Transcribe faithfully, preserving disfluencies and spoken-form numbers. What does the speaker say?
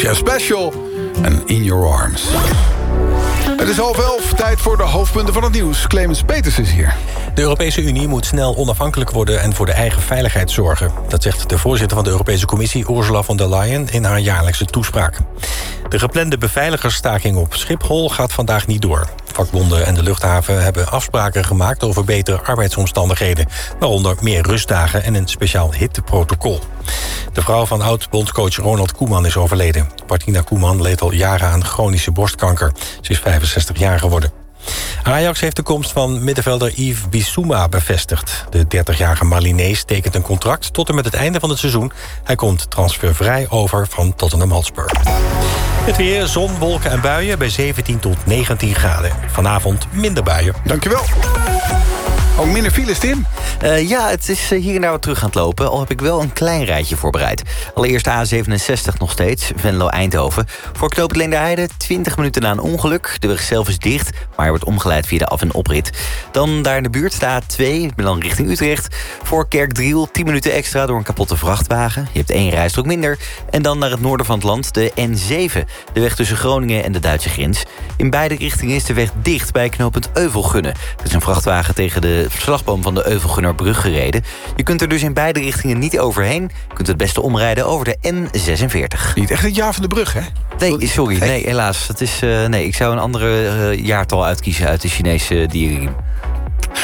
Chef Special en In Your Arms. Het is half elf, tijd voor de hoofdpunten van het nieuws. Clemens Peters is hier. De Europese Unie moet snel onafhankelijk worden en voor de eigen veiligheid zorgen. Dat zegt de voorzitter van de Europese Commissie, Ursula von der Leyen, in haar jaarlijkse toespraak. De geplande beveiligersstaking op Schiphol gaat vandaag niet door. Vakbonden en de luchthaven hebben afspraken gemaakt over betere arbeidsomstandigheden, waaronder meer rustdagen en een speciaal hitteprotocol. De vrouw van oud-bondscoach Ronald Koeman is overleden. Martina Koeman leed al jaren aan chronische borstkanker. Ze is vijfenzestig jaar geworden. Ajax heeft de komst van middenvelder Yves Bissouma bevestigd. De dertigjarige Malinees tekent een contract tot en met het einde van het seizoen. Hij komt transfervrij over van Tottenham Hotspur. Het weer, zon, wolken en buien bij zeventien tot negentien graden. Vanavond minder buien. Dankjewel. Ook minder files, Tim? Uh, ja, het is uh, hier en daar wat terug aan het lopen. Al heb ik wel een klein rijtje voorbereid. Allereerst A zevenenzestig nog steeds, Venlo-Eindhoven. Voor knooppunt Leenderheide, twintig minuten na een ongeluk. De weg zelf is dicht, maar hij wordt omgeleid via de af- en oprit. Dan daar in de buurt de A twee, dan richting Utrecht. Voor Kerkdriel, tien minuten extra door een kapotte vrachtwagen. Je hebt één rijstrook minder. En dan naar het noorden van het land, de N zeven. De weg tussen Groningen en de Duitse grens. In beide richtingen is de weg dicht bij knooppunt Euvelgunne. Er is een vrachtwagen tegen de slagboom van de Euvelgunnerbrug gereden. Je kunt er dus in beide richtingen niet overheen. Je kunt het beste omrijden over de N zesenveertig. Niet echt het jaar van de brug, hè? Nee, sorry. Nee, helaas. Het is, uh, nee, ik zou een andere uh, jaartal uitkiezen uit de Chinese dierenriem.